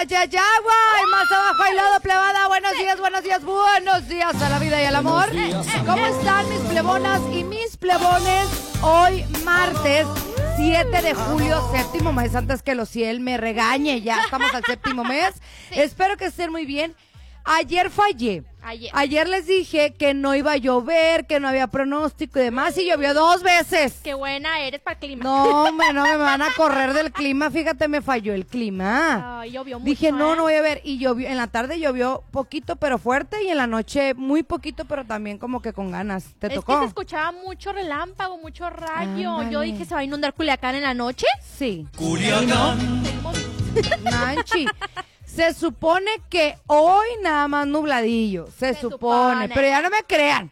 Ayayagua, y más abajo hay lodo, plebada. Buenos días, buenos días, buenos días a la vida y al amor. ¿Cómo están mis plebonas y mis plebones? Hoy martes 7 de julio, séptimo mes, antes que Lociel me regañe, ya estamos al séptimo mes. Sí. Espero que estén muy bien. Ayer fallé. Ayer les dije que no iba a llover, que no había pronóstico y demás, y llovió 2 veces. Qué buena eres para el clima. No, hombre, no me van a correr del clima. Fíjate, me falló el clima. Ay, llovió mucho. Dije, no voy a ver. Y llovió, en la tarde llovió poquito, pero fuerte, y en la noche muy poquito, pero también como que con ganas. ¿Te tocó? Es que se escuchaba mucho relámpago, mucho rayo. Ándale. Yo dije, ¿se va a inundar Culiacán en la noche? Sí. Culiacán. Nanchi. Se supone que hoy nada más nubladillo, se supone, pero ya no me crean.